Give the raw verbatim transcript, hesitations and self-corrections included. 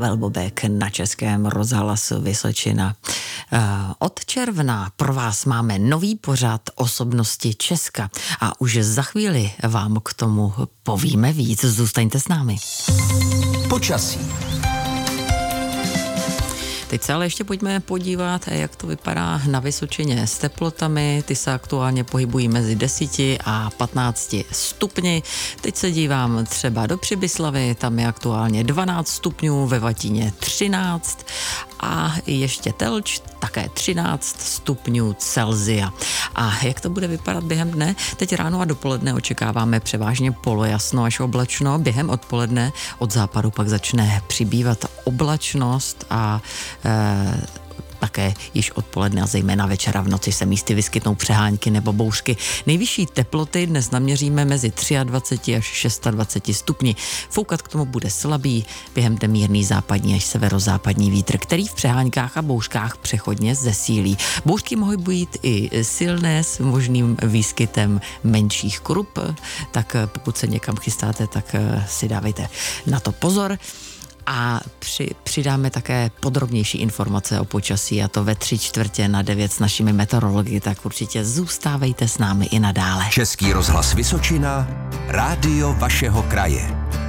Pavel Bobek na Českém rozhlasu Vysočina. Od června pro vás máme nový pořad Osobnosti Česka a už za chvíli vám k tomu povíme víc. Zůstaňte s námi. Počasí. Teď se ale ještě pojďme podívat, jak to vypadá na Vysočině s teplotami. Ty se aktuálně pohybují mezi deseti a patnácti stupni. Teď se dívám třeba do Přibyslavy, tam je aktuálně dvanáct stupňů, ve Vatíně třináct a ještě Telč, také třináct stupňů Celsia. A jak to bude vypadat během dne? Teď ráno a dopoledne očekáváme převážně polojasno až oblačno. Během odpoledne od západu pak začne přibývat oblačnost a e, také již odpoledne a zejména večera v noci se místy vyskytnou přehánky nebo bouřky. Nejvyšší teploty dnes naměříme mezi dvacet tři až dvacet šest stupni. Foukat k tomu bude slabý, během dne mírný západní až severozápadní vítr, který v přeháňkách a bouřkách přechodně zesílí. Bouřky mohou být i silné s možným výskytem menších krup, tak pokud se někam chystáte, tak si dávejte na to pozor. A při, přidáme také podrobnější informace o počasí, a to ve tři čtvrtě na devět s našimi meteorology, tak určitě zůstávejte s námi i nadále. Český rozhlas Vysočina, rádio vašeho kraje.